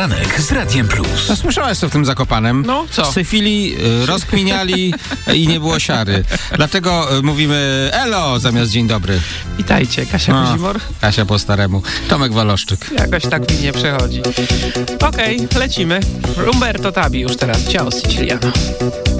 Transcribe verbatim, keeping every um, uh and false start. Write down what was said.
Poranek z Radiem Plus. No, słyszałeś co w tym Zakopanem? No, co? Syfili, y, rozkminiali i nie było siary. Dlatego y, mówimy elo zamiast dzień dobry. Witajcie, Kasia No, Kuzimor. Kasia po staremu. Tomek Waloszczyk. Jakoś tak mi nie przechodzi. Okej, lecimy. Umberto Tabi już teraz. Ciao, Siciliano.